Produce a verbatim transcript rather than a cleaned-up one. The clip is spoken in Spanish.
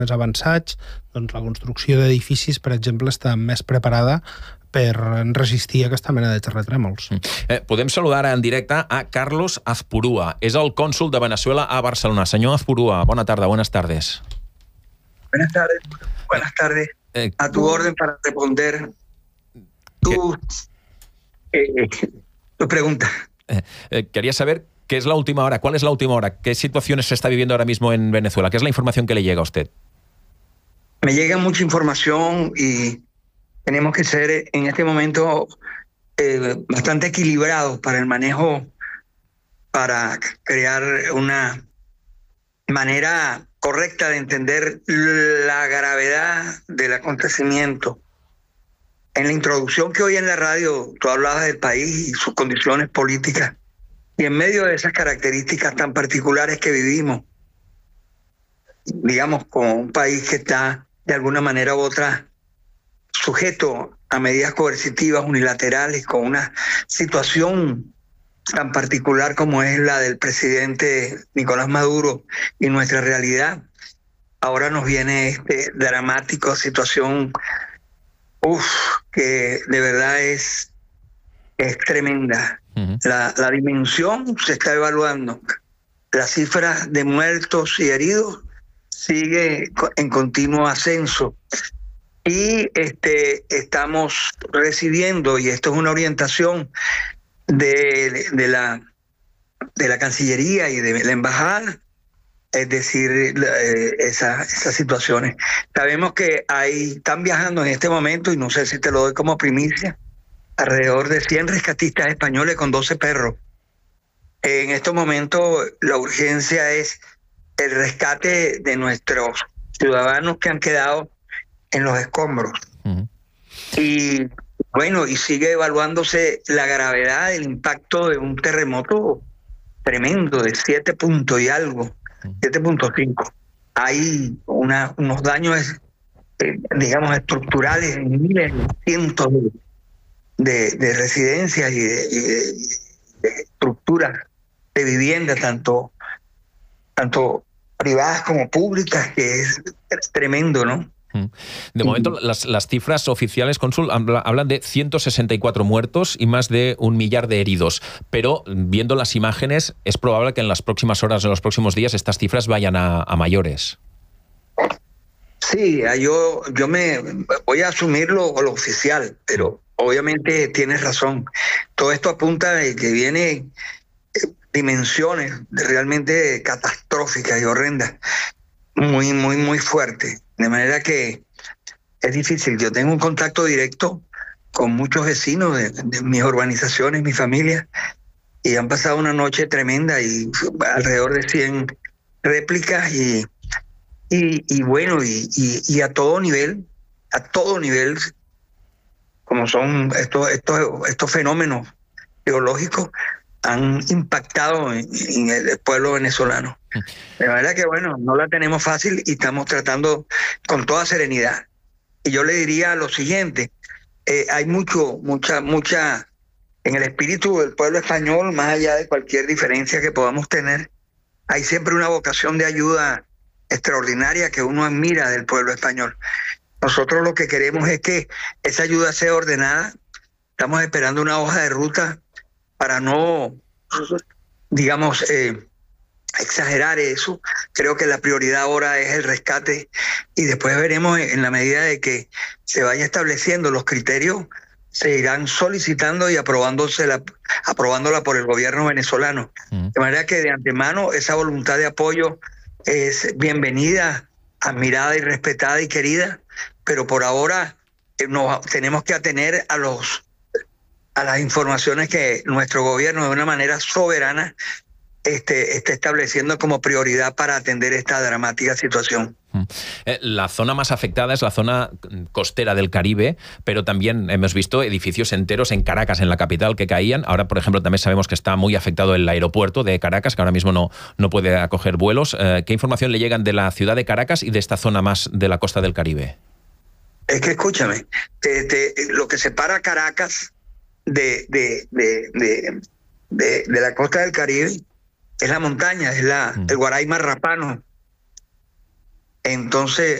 més avançats, doncs la construcció d'edificis, per exemple, està més preparada per resistir aquesta mena de terratrèmols. Eh, podem saludar en directe a Carlos Azpurúa. És el cònsol de Venezuela a Barcelona. Senyor Azpurúa, bona tarda, buenas tardes. Buenas tardes, buenas tardes. Eh, a tu orden para responder tu, eh, tu pregunta. Eh, eh, quería saber qué es la última hora, cuál es la última hora, qué situaciones se está viviendo ahora mismo en Venezuela, qué es la información que le llega a usted. Me llega mucha información y tenemos que ser en este momento eh, bastante equilibrados para el manejo, para crear una manera correcta de entender la gravedad del acontecimiento. En la introducción que hoy en la radio tú hablabas del país y sus condiciones políticas, y en medio de esas características tan particulares que vivimos, digamos, con un país que está de alguna manera u otra sujeto a medidas coercitivas unilaterales, con una situación tan particular como es la del presidente Nicolás Maduro y nuestra realidad, ahora nos viene este dramático situación uf, que de verdad es, es tremenda. Uh-huh. La, la dimensión se está evaluando. La cifra de muertos y heridos sigue en continuo ascenso. Y este, estamos recibiendo, y esto es una orientación de, de, la, de la Cancillería y de la Embajada, es decir, eh, esa, esas situaciones. Sabemos que hay, están viajando en este momento, y no sé si te lo doy como primicia, alrededor de cien rescatistas españoles con doce perros. En estos momentos la urgencia es el rescate de nuestros ciudadanos que han quedado en los escombros. Uh-huh. Y bueno, y sigue evaluándose la gravedad del impacto de un terremoto tremendo de siete puntos y algo, uh-huh. siete punto cinco. Hay una, unos daños, eh, digamos, estructurales en miles, cientos de, de residencias y de, y de, de estructuras de vivienda, tanto, tanto privadas como públicas, que es, es tremendo, ¿no? De momento, las, las cifras oficiales, cónsul, hablan de ciento sesenta y cuatro muertos y más de un millar de heridos. Pero, viendo las imágenes, es probable que en las próximas horas, en los próximos días, estas cifras vayan a, a mayores. Sí, yo, yo me voy a asumir lo, lo oficial, pero obviamente tienes razón. Todo esto apunta de que viene dimensiones realmente catastróficas y horrendas, muy, muy, muy fuertes. De manera que es difícil. Yo tengo un contacto directo con muchos vecinos de, de mis urbanizaciones, mi familia, y han pasado una noche tremenda y alrededor de cien réplicas y, y, y bueno, y, y, y a todo nivel, a todo nivel, como son estos, estos, estos fenómenos geológicos, han impactado en, en el pueblo venezolano. De manera que, bueno, no la tenemos fácil y estamos tratando con toda serenidad. Y yo le diría lo siguiente, eh, hay mucho, mucha, mucha, en el espíritu del pueblo español, más allá de cualquier diferencia que podamos tener, hay siempre una vocación de ayuda extraordinaria que uno admira del pueblo español. Nosotros lo que queremos es que esa ayuda sea ordenada. Estamos esperando una hoja de ruta para no, digamos, eh, exagerar eso. Creo que la prioridad ahora es el rescate y después veremos en la medida de que se vaya estableciendo los criterios, se irán solicitando y aprobándose la, aprobándola por el gobierno venezolano. Mm. De manera que de antemano esa voluntad de apoyo es bienvenida, admirada y respetada y querida, pero por ahora eh, nos tenemos que atener a los a las informaciones que nuestro gobierno de una manera soberana este, está estableciendo como prioridad para atender esta dramática situación. La zona más afectada es la zona costera del Caribe, pero también hemos visto edificios enteros en Caracas, en la capital, que caían. Ahora, por ejemplo, también sabemos que está muy afectado el aeropuerto de Caracas, que ahora mismo no, no puede acoger vuelos. ¿Qué información le llegan de la ciudad de Caracas y de esta zona más de la costa del Caribe? Es que escúchame, te, te, lo que separa Caracas De, de, de, de, de, de la costa del Caribe es la montaña, es la, mm. el Guaraí Marrapano. Entonces,